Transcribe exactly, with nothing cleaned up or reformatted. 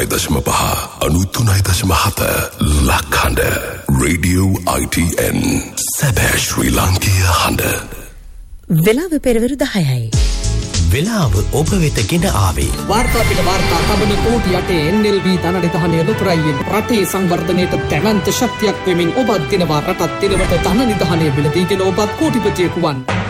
අනූතුනයි දශම පහ අනූතුනයි දශම හත ලක්හඬ රේඩියෝ I T N සැබෑ ශ්‍රී ලාංකීය හඬ. වෙලාව පෙරවරු දහයයි. වෙලාව ඔබ වෙත ගෙන ආවේ වාර්තා පිට වාර්තා කබන කෝටි යටේ N L B ධනනිධානය ලොතරයියෙන් රටේ සංවර්ධනයට දැවැන්ත ශක්තියක් වෙමින් ඔබත් දිනවා රටත් දිනවට ධනනිධානය බිලදීගෙන ඔබත් කෝටිපතියෙකු වන්.